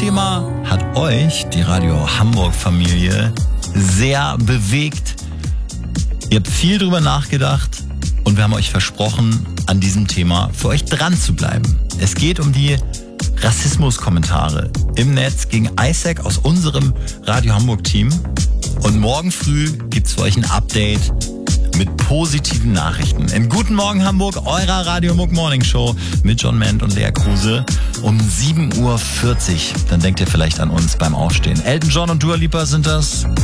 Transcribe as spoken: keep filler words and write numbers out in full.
Thema hat euch, die Radio Hamburg-Familie, sehr bewegt. Ihr habt viel drüber nachgedacht und wir haben euch versprochen, an diesem Thema für euch dran zu bleiben. Es geht um die Rassismuskommentare im Netz gegen Isaac aus unserem Radio Hamburg-Team. Und morgen früh gibt's für euch ein Update mit positiven Nachrichten. In Guten Morgen Hamburg, eurer Radio Hamburg Morning Show mit John Ment und Lea Kruse um sieben Uhr vierzig. Dann denkt ihr vielleicht an uns beim Aufstehen. Elton John und Dua Lipa sind das.